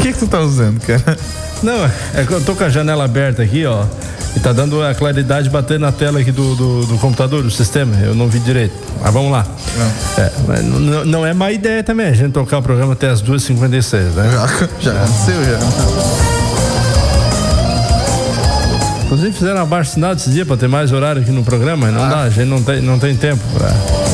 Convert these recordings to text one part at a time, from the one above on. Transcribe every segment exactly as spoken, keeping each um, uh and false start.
que que tu tá usando, cara? Não, é que eu tô com a janela aberta aqui, ó. E tá dando a claridade bater na tela aqui do, do, do computador, do sistema. Eu não vi direito. Mas vamos lá. Não. É, mas não, não é má ideia também a gente tocar o programa até as duas e cinquenta e seis, né? Já, já aconteceu, já. Inclusive fizeram abaixo assinado esse dia pra ter mais horário aqui no programa, mas não ah. dá, a gente não tem, não tem tempo pra...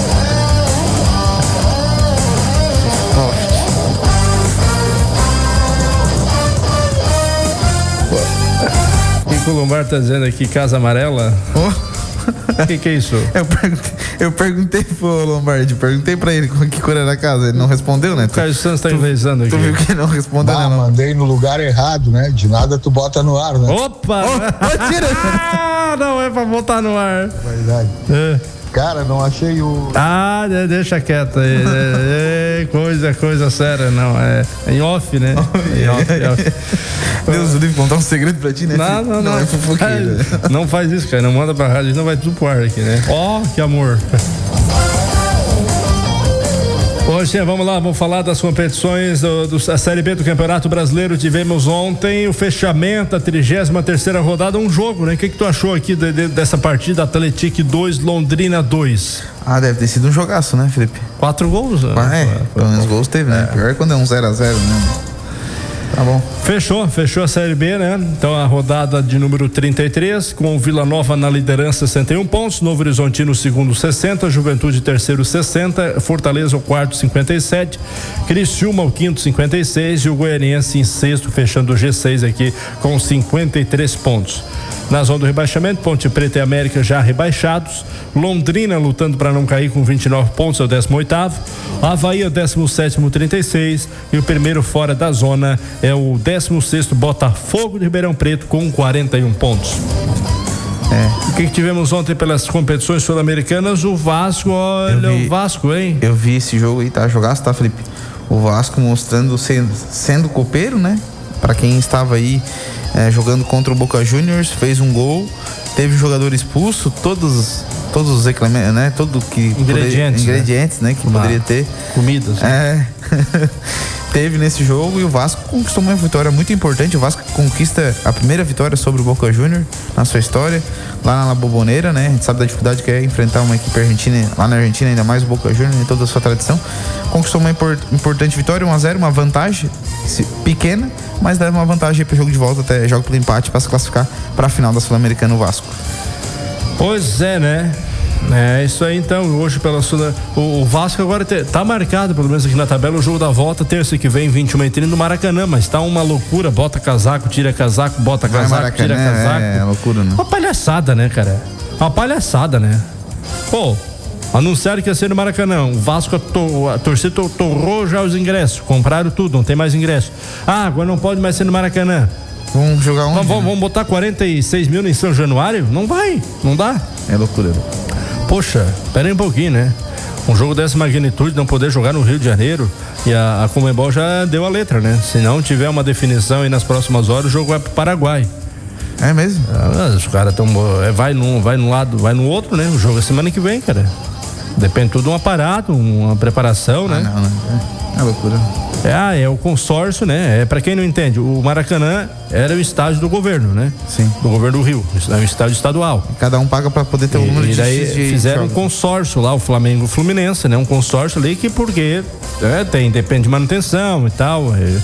O Lombardo tá dizendo aqui, Casa Amarela. O oh. que que é isso? Eu perguntei, eu perguntei pro Lombardi, perguntei pra ele que cor era a casa, ele não respondeu, né? O Caio Santos tá envezando aqui. Tu viu que ele não respondeu, ah, né? Mandei no lugar errado, né? De nada tu bota no ar, né? Opa! Oh, oh, tira! Ah, não é pra botar no ar. Verdade. É. Cara, não achei o... Ah, deixa quieto aí. é, é, coisa, coisa séria, não. É, é em off, né? Em off, em off. Deus, eu devo contar um segredo pra ti, né? Não, não, não. Não, é fofoqueiro. É, não faz isso, cara. Não manda pra rádio, não vai tudo pro ar aqui, né? Ó, oh, que amor. Hoje, vamos lá, vamos falar das competições do, do, da Série B do Campeonato Brasileiro. Tivemos ontem o fechamento, a trigésima terceira rodada, um jogo, né? O que que tu achou aqui de, de, dessa partida? Atlético dois, Londrina dois. Ah, deve ter sido um jogaço, né, Felipe? Quatro gols, né? Ah, é, pelo menos gols teve, né? É. Pior é quando é um zero a zero, né? Tá bom. Fechou, fechou a Série B, né? Então a rodada de número trinta e três, com o Vila Nova na liderança, sessenta e um pontos, Novo Horizontino segundo, sessenta, Juventude terceiro, sessenta, Fortaleza o quarto, cinquenta e sete, Criciúma o quinto, cinquenta e seis e o Goianiense em sexto, fechando o G seis aqui com cinquenta e três pontos. Na zona do rebaixamento, Ponte Preta e América já rebaixados, Londrina lutando para não cair com vinte e nove pontos, é o décimo oitavo, Avaí é o décimo sétimo, trinta e seis, e o primeiro fora da zona é o décimo sexto Botafogo de Ribeirão Preto com quarenta e um pontos. É. O que, que tivemos ontem pelas competições sul-americanas? O Vasco, olha vi, o Vasco, hein? Eu vi esse jogo aí, tá? Jogaço, tá, Felipe? O Vasco mostrando, sendo, sendo copeiro, né? Para quem estava aí é, jogando contra o Boca Juniors, fez um gol, teve um jogador expulso, todos todos os reclamentos, né? Tudo que ingredientes, poder, ingredientes, né? né? Que Uma, poderia ter. Comidas. Né? É. Teve nesse jogo e o Vasco conquistou uma vitória muito importante. O Vasco conquista a primeira vitória sobre o Boca Juniors na sua história, lá na Boboneira, né? A gente sabe da dificuldade que é enfrentar uma equipe argentina, lá na Argentina, ainda mais o Boca Juniors, em toda a sua tradição. Conquistou uma import, importante vitória, um a zero, uma vantagem pequena, mas dá uma vantagem para o jogo de volta, até jogo pelo empate para se classificar para a final da Sul-Americana o Vasco. Pois é, né? É isso aí então, hoje pela Sul, o, o Vasco agora te, tá marcado, pelo menos aqui na tabela, o jogo da volta, terça que vem, vinte e uma e trinta no Maracanã, mas tá uma loucura, bota casaco, tira casaco, bota Vai casaco, Maracanã, tira casaco. É, é loucura, né? Uma palhaçada, né, cara? Uma palhaçada, né? Pô, anunciaram que ia ser no Maracanã, o Vasco, a, to, a torcida torrou já os ingressos, compraram tudo, não tem mais ingresso. Ah, agora não pode mais ser no Maracanã. Vamos jogar onde? Vamos, vamos, vamos botar quarenta e seis mil em São Januário? Não vai, não dá. É loucura. Poxa, pera aí um pouquinho, né? Um jogo dessa magnitude não poder jogar no Rio de Janeiro, e a, a Conmebol já deu a letra, né? Se não tiver uma definição aí nas próximas horas, o jogo vai pro Paraguai. É mesmo? Ah, os caras tão, é, vai num, vai num lado, vai no outro, né? O jogo é semana que vem, cara. Depende tudo de um aparato, uma preparação, né? Ah, não, não. É loucura. É, ah, é o consórcio, né? É, pra quem não entende, o Maracanã era o estádio do governo, né? Sim. Do governo do Rio. É um estádio estadual. Cada um paga pra poder ter o número de... E daí de fizeram jogos. um consórcio lá, o Flamengo e o Fluminense, né? Um consórcio ali que porque é, tem, depende de manutenção e tal. E,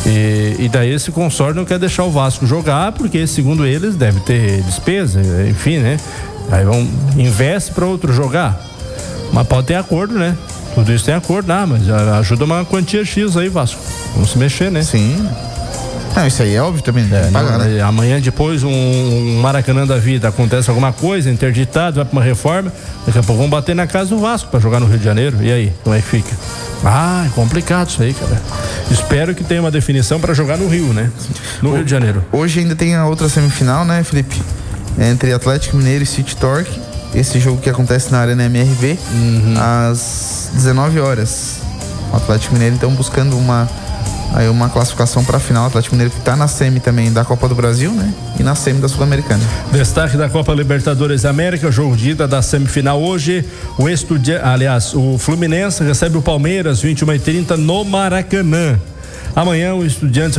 e, e daí esse consórcio não quer deixar o Vasco jogar, porque segundo eles deve ter despesa, enfim, né? Aí vão, investe pra outro jogar. Mas pode ter acordo, né? Tudo isso tem acordo, ah, mas ajuda uma quantia X aí, Vasco. Vamos se mexer, né? Sim. Não, isso aí é óbvio também. É, não, pagar, né? Amanhã depois um, um Maracanã da vida, acontece alguma coisa, interditado, vai pra uma reforma, daqui a pouco vão bater na casa do Vasco pra jogar no Rio de Janeiro. E aí, como é que fica? Ah, é complicado isso aí, cara. Espero que tenha uma definição pra jogar no Rio, né? No o, Rio de Janeiro. Hoje ainda tem a outra semifinal, né, Felipe? Entre Atlético Mineiro e City Torque. Esse jogo que acontece na Arena M R V, uhum. às dezenove horas. O Atlético Mineiro então buscando uma, aí uma classificação para a final. O Atlético Mineiro que está na semi também da Copa do Brasil, né? E na semi da Sul-Americana. Destaque da Copa Libertadores da América, jogo de ida da semifinal hoje. O Estudiantes, aliás, o Fluminense recebe o Palmeiras vinte e uma e trinta no Maracanã. Amanhã o Estudiantes